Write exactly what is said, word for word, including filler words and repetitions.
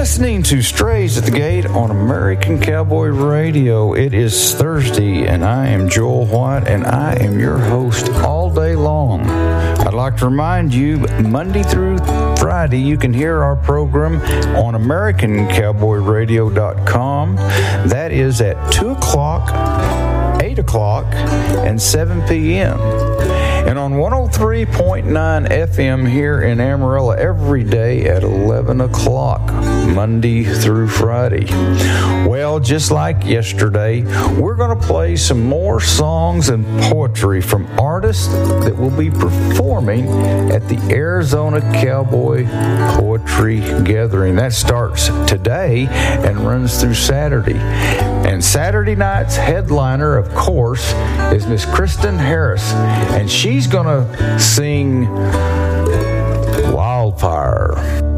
listening to Strays at the Gate on American Cowboy Radio. It is Thursday, and I am Joel White, and I am your host all day long. I'd like to remind you, Monday through Friday, you can hear our program on American Cowboy Radio dot com. That is at two o'clock, eight o'clock, and seven p.m. And on one oh three point nine F M here in Amarillo every day at eleven o'clock, Monday through Friday. Well, just like yesterday, we're going to play some more songs and poetry from artists that will be performing at the Arizona Cowboy Poetry Gathering. That starts today and runs through Saturday. And Saturday night's headliner, of course, is Miss Kristen Harris, and she's going to sing Wildfire.